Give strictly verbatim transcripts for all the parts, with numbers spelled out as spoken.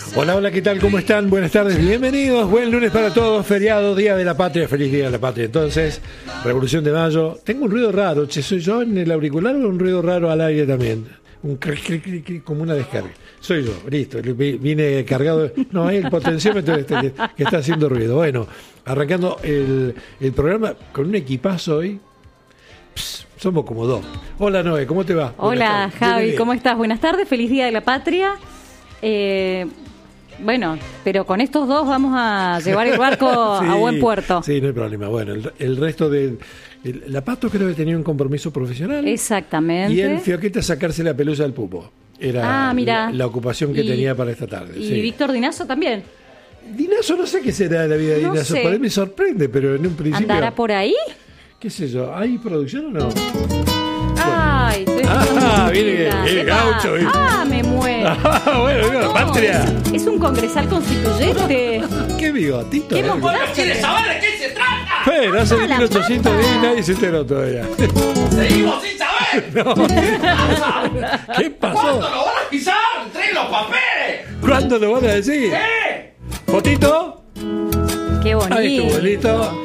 Hola, hola, ¿qué tal? ¿Cómo están? Buenas tardes, bienvenidos. Buen lunes para todos, feriado, Día de la Patria, feliz Día de la Patria. Entonces, Revolución de Mayo. Tengo un ruido raro, che, ¿soy yo en el auricular o un ruido raro al aire también? Un cric, cric, cric, cric, como una descarga. Soy yo, listo, vine cargado. No, es el potenciómetro este que, que está haciendo ruido. Bueno, arrancando el, el programa con un equipazo hoy. Pss, somos como dos. Hola, Noé, ¿cómo te va? Hola, Javi, ¿cómo estás? Buenas tardes, feliz Día de la Patria. Eh... Bueno, pero con estos dos vamos a llevar el barco sí, a buen puerto. Sí, no hay problema. Bueno, el, el resto de... El, la Pato creo que tenía un compromiso profesional. Exactamente. Y el Fioqueta sacarse la pelusa del pupo. Era ah, mira. La, la ocupación que y, tenía para esta tarde. Y sí. Víctor Dinazo también. Dinazo, no sé qué será de la vida de no Dinazo. Sé. Por ahí me sorprende, pero en un principio... ¿Andará por ahí? ¿Qué sé yo? ¿Hay producción o no? Ay, estoy ah, viene el gaucho. ¿Viste? Ah, me muero. Ah, bueno, viva la patria. Es, es un congresal constituyente. Qué bigotito. ¿Qué eh? bueno, ¿quieres saber de qué se trata? Pero hace mil ochocientos diez y nadie se enteró todavía. Seguimos sin saber. No, ¿qué, ¿Qué pasó? ¿Cuándo lo van a pisar? ¡Traen los papeles! ¿Cuándo lo van a decir? ¿Qué? ¿Fotito? Qué bonito. Ahí tu bonito.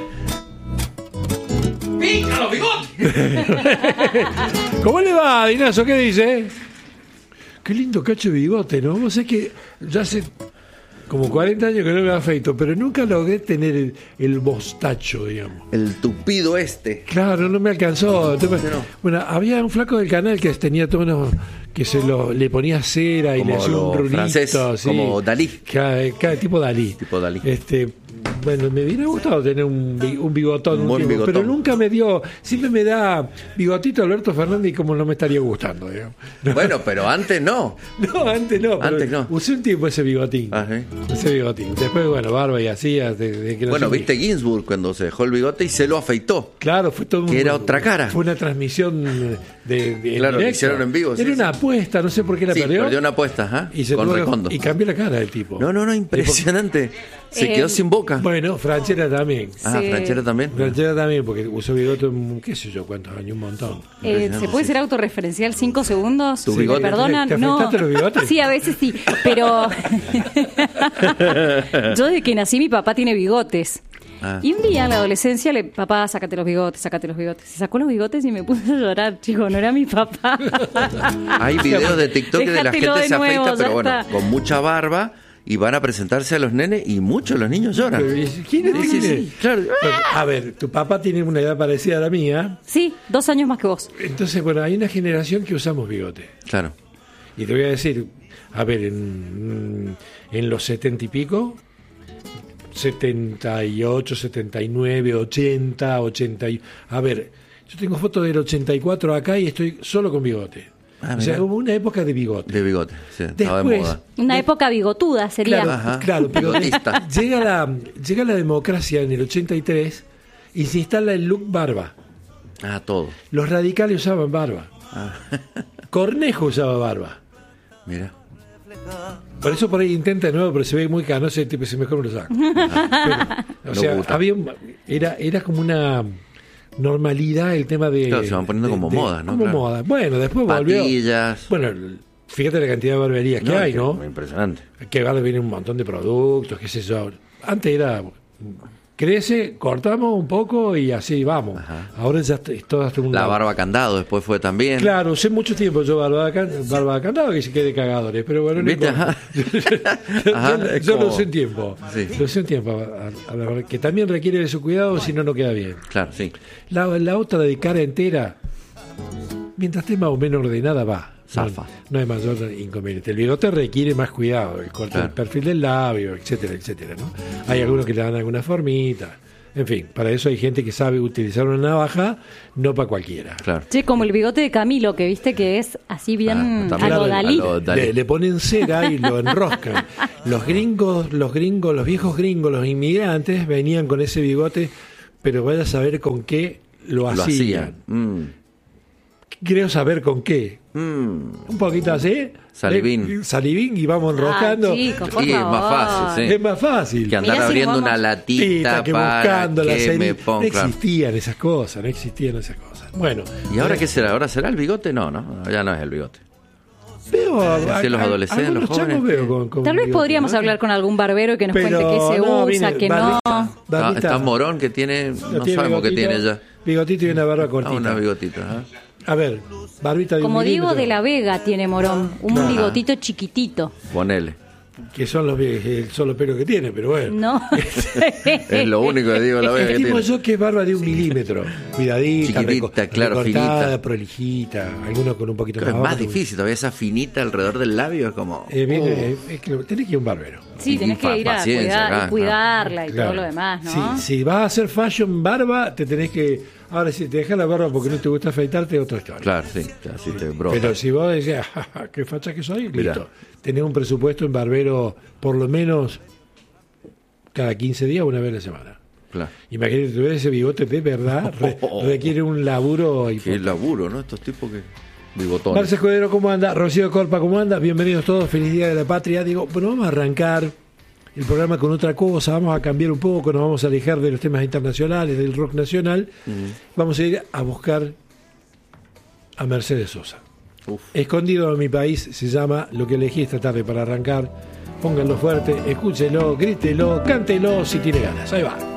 ¡Pica los bigotes! ¿Cómo le va, Dinazo? ¿Qué dice? Qué lindo cacho de bigote, ¿no? Vos sabés que ya hace como cuarenta años que no me afeito, pero nunca logré tener el, el bostacho, digamos. El tupido este. Claro, no me alcanzó. No. Bueno, había un flaco del canal que tenía todo unos, que se lo, le ponía cera y como le hacía un rulito. Francés, sí. Como Dalí. Cada, cada tipo Dalí. Tipo Dalí. Este, bueno, me hubiera gustado tener un, un bigotón, un un buen tiempo, bigotón. pero nunca me dio, siempre me da bigotito Alberto Fernández y como no me estaría gustando, digamos. No. Bueno, pero antes no. No, antes no. Antes no. Usé un tiempo ese bigotín. Ah, ¿sí? Ese bigotín. Después, bueno, barba y así. De, de que no bueno, sé viste qué. Ginsburg cuando se dejó el bigote y se lo afeitó. Claro, fue todo. Que un, era otra cara. Fue una transmisión de. de claro, lo directo. hicieron en vivo. Era sí, una sí. apuesta, no sé por qué la sí, perdió. perdió una apuesta, ¿ah? Y se con tuvo, Recondo. Y cambió la cara del tipo. No, no, no, impresionante. Se Eh, quedó sin boca. Bueno, Franchera también. Ah, Sí. Franchera también. Franchera también, porque usó bigote, qué sé yo, cuántos años, un montón. Eh, ¿Se puede ser autorreferencial cinco segundos? ¿Tu ¿Me bigote? perdonan? ¿Te No. afeitaste los bigotes? Sí, a veces sí, pero yo desde que nací mi papá tiene bigotes. Ah. Y un día en la adolescencia le, papá, sácate los bigotes, sácate los bigotes. Se sacó los bigotes y me puse a llorar, chico, no era mi papá. Hay videos de TikTok de la Déjatelo gente de se nuevo, afeita, pero ya bueno, está. con mucha barba y van a presentarse a los nenes y muchos de los niños lloran. Pero, ¿quién es? Sí, sí, sí, claro. Bueno, a ver, tu papá tiene una edad parecida a la mía. Sí, dos años más que vos. Entonces, bueno, hay una generación que usamos bigote. Claro. Y te voy a decir, a ver, en, en los setenta y pico, setenta y ocho, setenta y nueve, ochenta, ochenta y... A ver, yo tengo fotos del ochenta y cuatro acá y estoy solo con bigote. Ah, o sea, mirá. hubo una época de bigote. De bigote, sí, estaba de Después, moda. Una de- época bigotuda sería. Claro, Ajá. claro, pero Bigotista. llega la, llega la democracia en el ochenta y tres y se instala el look barba. Ah, todo. Los radicales usaban barba. Ah. Cornejo usaba barba. Mira. Por eso por ahí intenta de nuevo, pero se ve muy canoso, el tipo se mejor me lo saco. Pero, o No sea, gusta. había un- era, era como una normalidad el tema de... Claro, se van poniendo de- como de- moda, ¿no? Como Claro. moda. Bueno, después volvió... Patillas. Bueno, el- fíjate la cantidad de barberías que hay, es ¿no? Impresionante. Que ahora vienen un montón de productos, qué sé yo. Antes era... Crece, cortamos un poco y así vamos. Ajá. Ahora ya es todo hasta un La lado. barba candado después fue también. Claro, usé mucho tiempo yo barba de, can- barba de candado que se quede cagadores, pero bueno, no ¿Viste? importa. Ajá. yo Ajá, yo es lo como- usé un tiempo. Sí. Lo usé un tiempo, a- a la verdad, que también requiere de su cuidado, si no, no queda bien. Claro, sí. La, la otra de cara entera, mientras esté más o menos ordenada, va. Zafa. No, no hay mayor inconveniente. El bigote requiere más cuidado, el corte Claro. del perfil del labio, etcétera, etcétera, ¿no? Hay algunos que le dan alguna formita. En fin, para eso hay gente que sabe utilizar una navaja, no para cualquiera. Claro. Che, como el bigote de Camilo, que viste que es así bien Ah, a también lo a Dalí. lo- Dalí. Le, le ponen cera y lo enroscan. Los gringos, los gringos, los viejos gringos, los inmigrantes venían con ese bigote, pero vaya a saber con qué lo Lo hacían. hacían. Mm. Creo saber con qué. Mm. Un poquito así. Salivín. Eh, Salivín y vamos enroscando. Ah, chicos, por Y es favor. más fácil, sí. Es más fácil. Que andar Mirá si abriendo vamos- una latita Tita, que para buscando la que serie. me No ponga. claro. existían esas cosas, no existían esas cosas. Bueno. ¿Y ahora eh, qué será? ¿Ahora será el bigote? No, no, ya no es el bigote. Veo a, Hacia los a- adolescentes, algunos los jóvenes chamos veo que- con- con Tal vez bigote, podríamos ¿no? hablar con algún barbero y que nos Pero cuente qué se no, usa, viene qué no. barbita, Está, barbita. está Morón que tiene, no Tiene sabemos qué bigotito, tiene ya. Bigotito y una barba Ah, cortita. una bigotita. ¿eh? A ver, barbita de un Como Diego milímetro, de la Vega tiene Morón, un Ajá. bigotito chiquitito. Ponele. que son los el solo pelo que tiene, pero bueno. No. Es lo único que digo la vez que Estimo tiene. yo que es barba de un milímetro. Cuidadita, Chiquitita, reco- claro, recortada, finita. prolijita. Algunos con un poquito Pero más es más abajo. difícil, todavía esa finita alrededor del labio es como. Eh, viene, uh, eh, es que tenés que ir a un barbero. Sí, tenés que ir a Paciencia cuidar- acá, cuidarla y Claro. todo lo demás, ¿no? Sí, si vas a hacer fashion barba, te tenés que. Ahora, si te dejas la barba porque no te gusta afeitarte, otra historia. Claro, sí, así te brota. Pero si vos decís, "Ja, ja, qué facha que soy", Mirá. listo. Tenés un presupuesto en barbero por lo menos cada quince días, una vez a la semana. Claro. Imagínate, tú ves ese bigote de verdad, re- requiere un laburo. Qué importante. laburo, ¿no? Estos tipos que. Bigotones. Marce Escudero, ¿cómo anda? Rocío Corpa, ¿cómo anda? Bienvenidos todos, feliz Día de la Patria. Digo, bueno, vamos a arrancar el programa con otra cosa, vamos a cambiar un poco, nos vamos a alejar de los temas internacionales, del rock nacional. Vamos a ir a buscar a Mercedes Sosa. Uf. Escondido en mi país se llama lo que elegí esta tarde para arrancar. Pónganlo fuerte, escúchelo, grítelo, cántelo si tiene ganas. Ahí va.